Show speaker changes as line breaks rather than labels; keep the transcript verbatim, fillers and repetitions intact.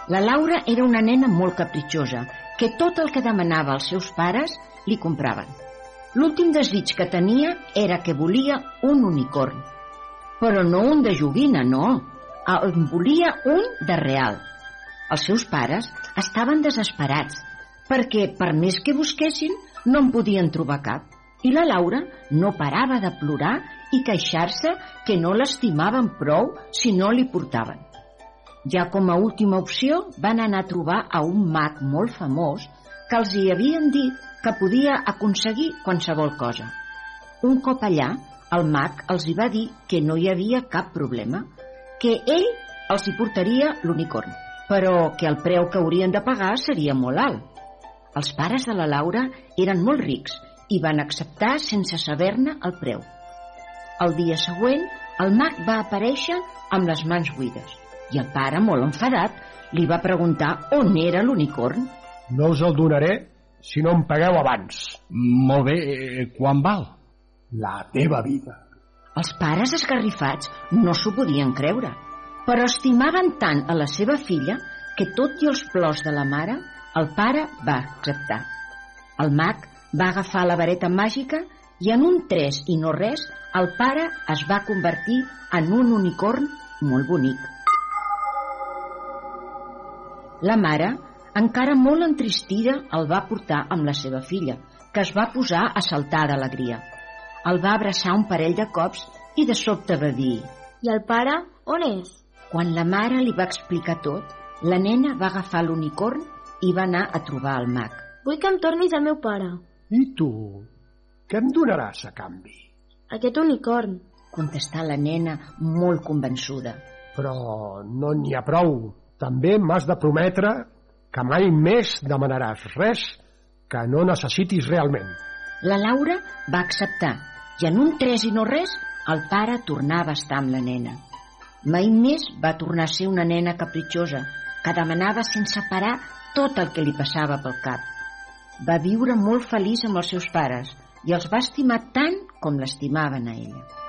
La Laura era una nena molt capritxosa, que tot el que demanava als seus pares li compraven. L'últim desig que tenia era que volia un unicorn. Però no un de joguina, no. En volia un de real. Els seus pares estaven desesperats, perquè per més que busquessin no en podien trobar cap. I la Laura no parava de plorar i queixar-se que no l'estimaven prou si no li portaven. Ja com a última opció van anar a trobar a un mag molt famós que els hi havien dit que podia aconseguir qualsevol cosa. Un cop allà, el mag els hi va dir que no hi havia cap problema, que ell els hi portaria l'unicorn, però que el preu que haurien de pagar seria molt alt. Els pares de la Laura eren molt rics i van acceptar sense saber-ne el preu. El dia següent, el mag va aparèixer amb les mans buides i el pare, molt enfadat, li va preguntar on era l'unicorn.
No us el donaré si no em pagueu abans.
Molt bé, eh, quan val?
La teva vida.
Els pares esgarrifats no s'ho podien creure, però estimaven tant a la seva filla que tot i els plors de la mare, el pare va acceptar. El mag va agafar la vareta màgica i en un tres i no res, el pare es va convertir en un unicorn molt bonic. La mare, encara molt entristida, el va portar amb la seva filla, que es va posar a saltar d'alegria. El va abraçar un parell de cops i de sobte va dir:
I el pare, on és?
Quan la mare li va explicar tot, la nena va agafar l'unicorn i va anar a trobar el mag.
Vull que em tornis al meu pare.
I tu? Què em donaràs a canvi?
Aquest unicorn.
Contestà la nena molt convençuda.
Però no n'hi ha prou. També m'has de prometre que mai més demanaràs res que no necessitis realment.
La Laura va acceptar i en un tres i no res el pare tornava a estar amb la nena. Mai més va tornar a ser una nena capritxosa que demanava sense parar tot el que li passava pel cap. Va viure molt feliç amb els seus pares i els va estimar tant com l'estimaven a ella.